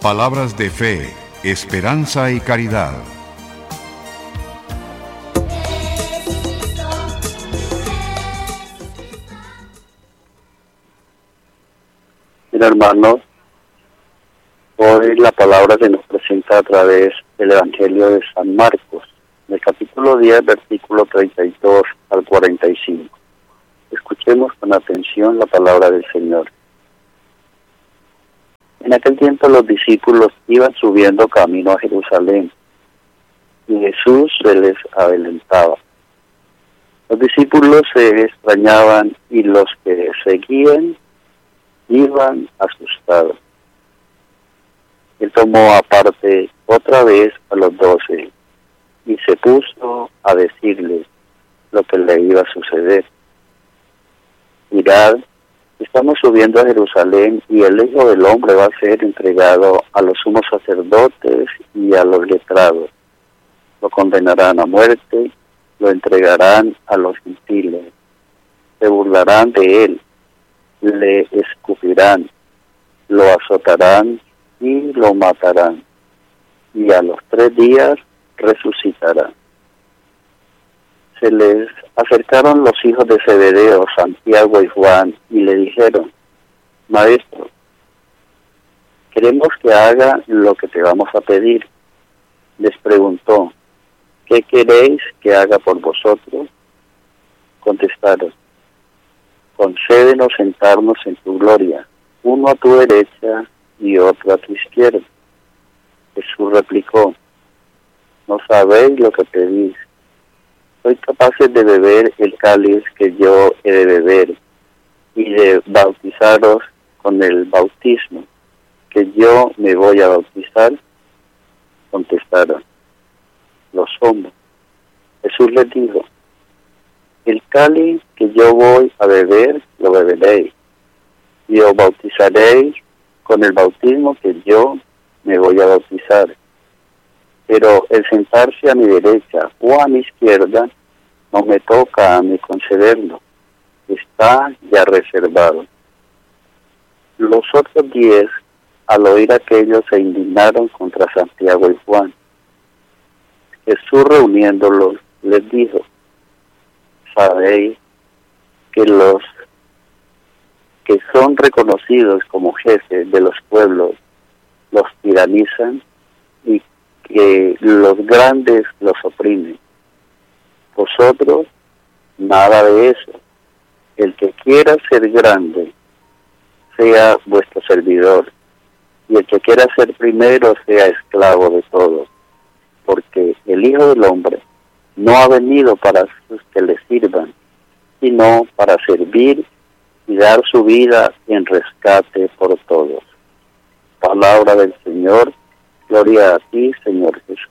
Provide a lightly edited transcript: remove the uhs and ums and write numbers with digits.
Palabras de fe, esperanza y caridad. Bien, hermanos, hoy la palabra se nos presenta a través del Evangelio de San Marcos, en el capítulo 10, versículo 32 al 45. Escuchemos con atención la palabra del Señor. En aquel tiempo los discípulos iban subiendo camino a Jerusalén, y Jesús se les adelantaba. Los discípulos se extrañaban y los que seguían iban asustados. Él tomó aparte otra vez a los 12 y se puso a decirles lo que le iba a suceder. Mirad, estamos subiendo a Jerusalén y el Hijo del Hombre va a ser entregado a los sumos sacerdotes y a los letrados. Lo condenarán a muerte, lo entregarán a los gentiles, se burlarán de él, le escupirán, lo azotarán y lo matarán, y a los 3 días resucitará. Se les acercaron los hijos de Zebedeo, Santiago y Juan, y le dijeron: Maestro, queremos que haga lo que te vamos a pedir. Les preguntó: ¿qué queréis que haga por vosotros? Contestaron: concédenos sentarnos en tu gloria, uno a tu derecha y otro a tu izquierda. Jesús replicó: no sabéis lo que pedís. ¿Sois capaces de beber el cáliz que yo he de beber y de bautizaros con el bautismo que yo me voy a bautizar? Contestaron: lo somos. Jesús les dijo: el cáliz que yo voy a beber, lo beberéis, y os bautizaréis con el bautismo que yo me voy a bautizar. Pero el sentarse a mi derecha o a mi izquierda no me toca a mí concederlo, está ya reservado. Los otros 10, al oír aquello, se indignaron contra Santiago y Juan. Jesús, reuniéndolos, les dijo: sabéis que los que son reconocidos como jefes de los pueblos los tiranizan y que los grandes los oprimen. Vosotros, nada de eso. El que quiera ser grande, sea vuestro servidor, y el que quiera ser primero, sea esclavo de todos. Porque el Hijo del Hombre no ha venido para que le sirvan, sino para servir y dar su vida en rescate por todos. Palabra del Señor. Gloria a ti, Señor Jesús.